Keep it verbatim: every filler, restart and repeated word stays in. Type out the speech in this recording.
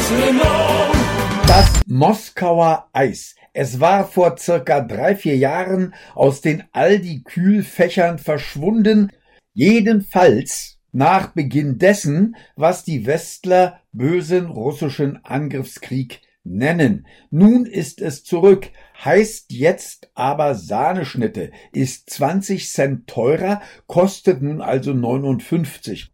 Das Moskauer Eis. Es war vor circa drei, vier Jahren aus den Aldi-Kühlfächern verschwunden. Jedenfalls nach Beginn dessen, was die Westler bösen russischen Angriffskrieg nennen. Nun ist es zurück, heißt jetzt aber Sahneschnitte, ist zwanzig Cent teurer, kostet nun also neunundfünfzig.